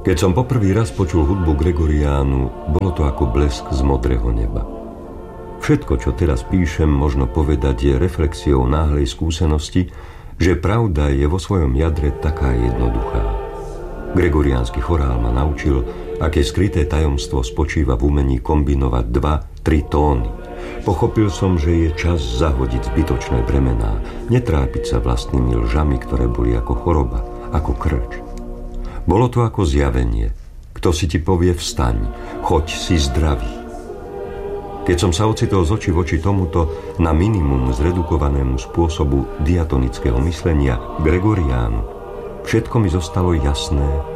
Keď som poprvý raz počul hudbu Gregoriánu, bolo to ako blesk z modrého neba. Všetko, čo teraz píšem, možno povedať, je reflexiou náhlej skúsenosti, že pravda je vo svojom jadre taká jednoduchá. Gregoriánsky chorál ma naučil, aké skryté tajomstvo spočíva v umení kombinovať 2-3 tóny. Pochopil som, že je čas zahodiť zbytočné bremená, netrápiť sa vlastnými lžami, ktoré boli ako choroba, ako krč. Bolo to ako zjavenie. Kto si ti povie vstaň, choď, si zdravý. Keď som sa ocitol z očí voči tomuto na minimum zredukovanému spôsobu diatonického myslenia Gregoriánu, všetko mi zostalo jasné